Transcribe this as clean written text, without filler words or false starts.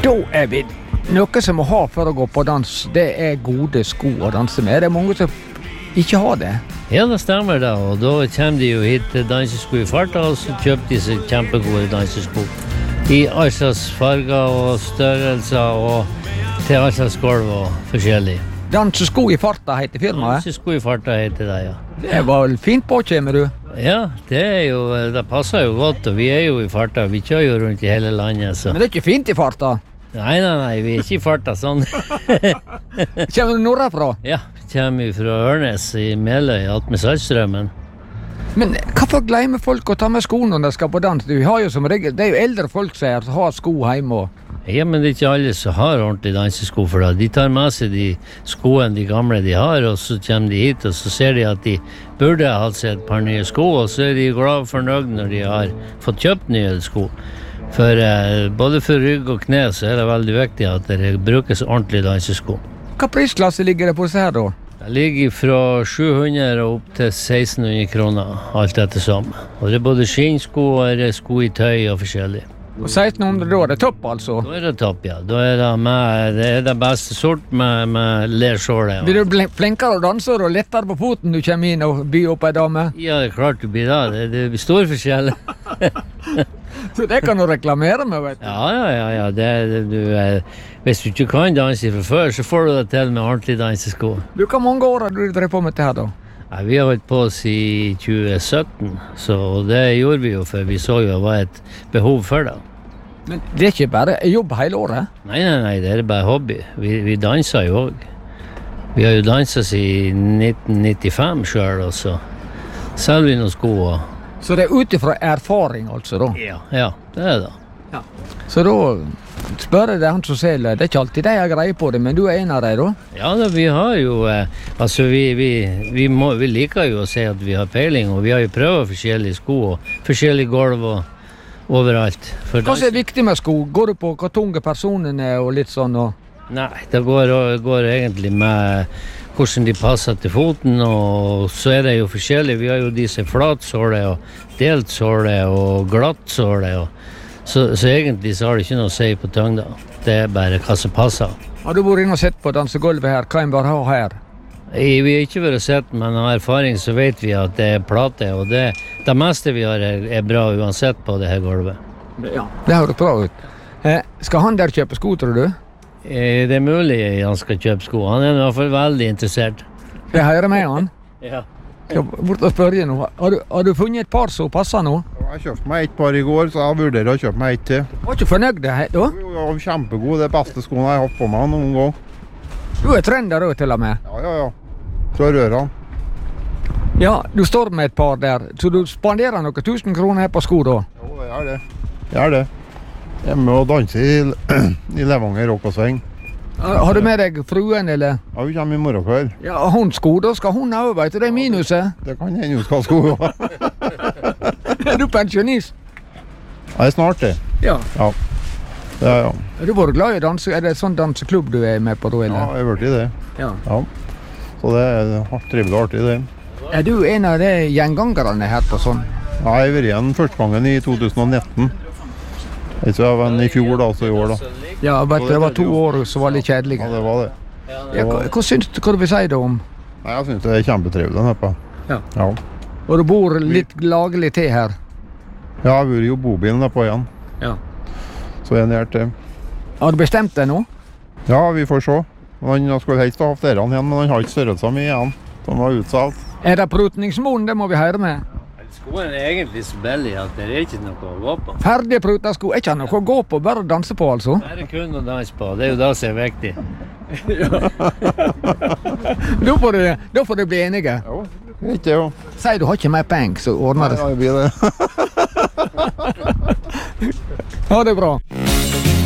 Da vi noe som må ha for å gå på dans, det gode sko å danse med. Det mange som ikke har det. Ja, det stemmer da, og da kommer de jo hit til dansesko i farta, og så kjøper de seg kjempegode dansesko. I alle slags farger og størrelser, og til alle slags gulv og forskjellig. Dansesko i farta heter firmaet? Dansesko i farta heter det, ja. Det var vel fint påkjemmer du? Ja, det passer jo godt, og vi jo i farta, vi kjører jo rundt i hele landet, så. Men det ikke fint i farta? Nei, vi ikke i farta sånn. Kommer du norrafra? Ja, vi kommer fra Ørnes i Meløy, alt med Saltstrømmen. Men hvorfor glemmer folk å ta med sko når de skal på dans? Vi har jo som regel, det jo eldre folk som har sko hjemme. Ja, men det ikke alle som har ordentlig dansesko for det. De tar med seg de skoene de gamle de har, og så kommer de hit, og så ser de at de burde ha hatt seg et par nye sko, og så de glad og fornøyd når de har fått kjøpt nye sko. For både for rygg og kne så det veldig viktig at det brukes ordentlig dansesko. Hva prisklasse ligger det på seg her da? Det ligger fra 700 og opp til 1600 kroner, alt etter som. Og det både skinnsko og sko i tøy og forskjellig. Og 1600 da det topp altså? Da det topp, ja. Da det det beste sort med lersåle. Ja. Blir du flinkere å danse og lettere på foten du kommer inn og byr opp en dame? Ja, det klart du blir det. Det blir stor forskjell. Så det kan du reklamere med, vet du? Ja. Hvis du ikke kan danse fra før, så får du det til med ordentlig dansesko. Hvor mange år har du drevet på med det her da? Ja, vi har holdt på oss i 2017, og det gjorde vi jo, for vi så jo det var et behov for det. Men det ikke bare jobb hele året? Nei, det bare hobby. Vi danser jo også. Vi har jo danset i 1995 selv, og så selger vi noen sko. Så det utifra erfaring altså da? Ja, det det. Ja. Så da spør jeg deg han som selger, det ikke alltid de har greie på det, men du en av dem da? Ja, vi har jo, altså vi liker jo å si at vi har peiling, og vi har jo prøvet forskjellige sko og forskjellige gulv og overalt. Hva er viktig med sko? Går du på hvor tunge personene og litt sånn? Nei, det går egentlig med hvordan de passer til foten, og så det jo forskjellig. Vi har jo disse flatsåle og delt såle og glatt såle, så egentlig så har det ikke noe å si på tyngda. Det bare hva som passer. Har du vært inn og sett på dansegulvet her? Hva en bør ha her? Vi har ikke vært sett, men av erfaring så vet vi at det plate, og det meste vi har bra uansett på det her gulvet. Ja, det høres bra ut. Skal han der kjøpe sko, tror du? Det mulig han skal kjøpe sko. Han i hvert fall veldig interessert. Jeg hører med han. Ja. Jeg bort og spørre nå. Har du funnet et par som passer nå? Jeg kjøpte meg et par i går, så jeg vurderer å kjøpe meg et til. Var ikke fornøyd det da? Jo, kjempegod. Det beste skoene jeg har hatt på meg noen gang. Du trender da til og med? Ja. Fra rørene. Ja, du står med et par der, så du spanderer noen 1000 kroner her på sko da? Jo, det gjør det. Jeg er med å danse i Levanger rock og sving. Har du med deg fruen, eller? Ja, vi kommer i morgen kveld. Ja, hun sko, da skal hun også, vet du, det minuset. Det kan hende hun skal ha sko. Er du pensjonist? Ja, det snart det. Ja. Ja. Det ja. Er du vært glad i danse? Er det sånn danseklubb du med på da, eller? Ja, jeg har vært i det. Ja. Så det trivelig og artig det. Er du en av de gjengangerne her på sånn? Ja, jeg har vært igjen første gangen i 2019. Jeg tror jeg var i fjor da, så i år da. Ja, vet du, det var 2 år som var litt kjedelige. Ja, det var det. Ja, hva du vil si da om? Nei, jeg synes det kjempetrivelig her på. Ja. Og du bor litt laglig til her? Ja, jeg har jo bobilen der på igjen. Ja. Så jeg nær til. Har du bestemt deg nå? Ja, vi får se. Han skulle helst ha hatt dere igjen, men han har ikke størrelser mye igjen. De var utsalgt. Er det prutningsmålen? Det må vi høre med. Skoen egentlig så billig at det ikke noe å gå på. Ferdig pruta sko, ikke noe å gå på, bare å danse på altså? Det kun å danse på, det jo det som viktig. Da får du bli enige. Jo, ikke jo. Sier du har ikke mer penger, så ordner det seg. Ja, det blir det. Ha det bra.